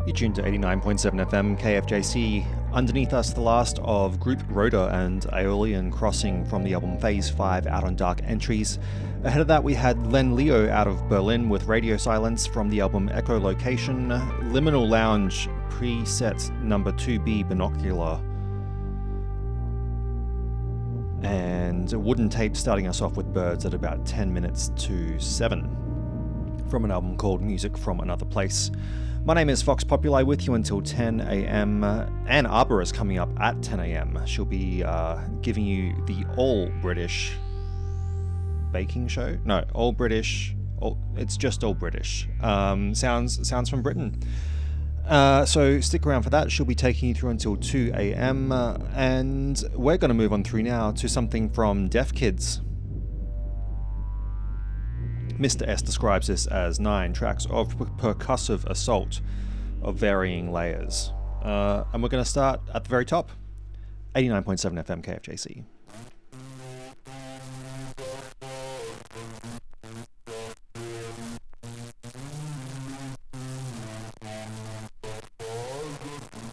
You tuned to 89.7 FM KFJC. Underneath us, the last of Group Rhoda and Aeolian Crossing from the album Phase 5 out on Dark Entries. Ahead of that, we had Len Leo out of Berlin with Radio Silence from the album Echolocation, Liminal Lounge preset number 2B Binocular, and Wooden Tape starting us off with Birds at about 10 minutes to 7 from an album called Music from Another Place. My name is Fox Populi, with you until 10 a.m. Ann Arbor is coming up at 10 a.m. She'll be giving you the all-British baking show. No, all-British. It's just all-British. Sounds from Britain. So stick around for that. She'll be taking you through until 2 a.m. And we're going to move on through now to something from Deaf Kids. Mr. S describes this as 9 tracks of percussive assault of varying layers. And we're going to start at the very top, 89.7 FM KFJC.